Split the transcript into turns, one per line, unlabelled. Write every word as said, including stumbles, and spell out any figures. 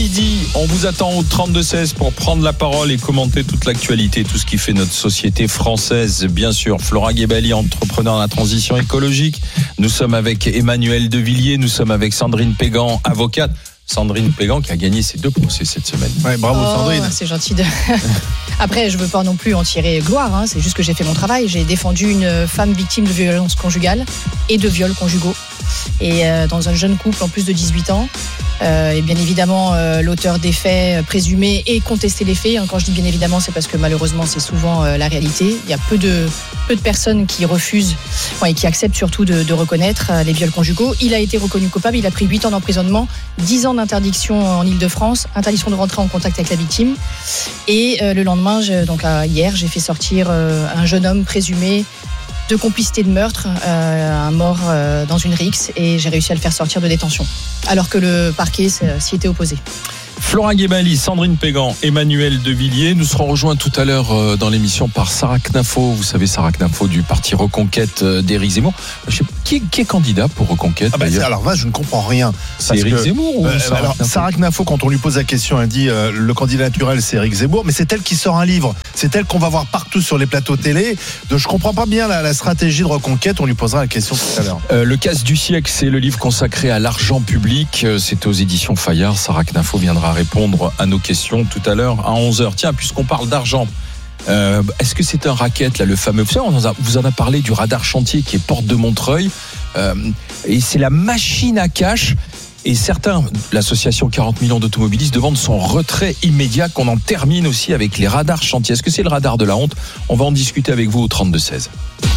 midi, on vous attend au trente-deux seize pour prendre la parole et commenter toute l'actualité, tout ce qui fait notre société française. Bien sûr, Flora Guébali, entrepreneur dans la transition écologique. Nous sommes avec Emmanuel Devilliers, nous sommes avec Sandrine Pégan, avocate. Sandrine Pégan qui a gagné ses deux procès cette semaine.
Ouais, bravo
oh,
Sandrine.
C'est gentil de... Après, je veux pas non plus en tirer gloire, hein. C'est juste que j'ai fait mon travail. J'ai défendu une femme victime de violences conjugales et de viols conjugaux. Et euh, dans un jeune couple en plus de dix-huit ans. Euh, et bien évidemment, euh, l'auteur des faits présumés et contesté les faits. Quand je dis bien évidemment, c'est parce que malheureusement, c'est souvent euh, la réalité. Il y a peu de, peu de personnes qui refusent ouais, et qui acceptent surtout de, de reconnaître euh, les viols conjugaux. Il a été reconnu coupable. Il a pris huit ans d'emprisonnement, dix ans d'interdiction en Ile-de-France, interdiction de rentrer en contact avec la victime. Et euh, le lendemain, je, donc euh, hier, j'ai fait sortir euh, un jeune homme présumé de complicité de meurtre, euh, un mort euh, dans une rixe, et j'ai réussi à le faire sortir de détention, alors que le parquet s'y était opposé.
Flora Guébali, Sandrine Pégan, Emmanuel Devilliers. Nous serons rejoints tout à l'heure dans l'émission par Sarah Knafo. Vous savez, Sarah Knafo du parti Reconquête d'Éric Zemmour. Je sais pas, qui, qui est candidat pour Reconquête
ah bah Alors là, je ne comprends rien.
C'est Éric Zemmour ou
euh,
Sarah
alors,
Knafo
Sarah Knafo, quand on lui pose la question, elle dit euh, le candidat naturel, c'est Éric Zemmour, mais c'est elle qui sort un livre. C'est elle qu'on va voir partout sur les plateaux télé. Donc, je ne comprends pas bien la, la stratégie de Reconquête. On lui posera la question tout à l'heure.
Euh, le casse du siècle, c'est le livre consacré à l'argent public. C'est aux éditions Fayard. Sarah Knafo viendra répondre à nos questions tout à l'heure à onze heures. Tiens, puisqu'on parle d'argent, euh, est-ce que c'est un racket, là, le fameux... Vous savez, on en a, vous en a parlé du radar chantier qui est porte de Montreuil. Euh, et c'est la machine à cash. Et certains, l'association quarante millions d'automobilistes, demandent son retrait immédiat, qu'on en termine aussi avec les radars chantiers. Est-ce que c'est le radar de la honte ? On va en discuter avec vous au trente-deux seize.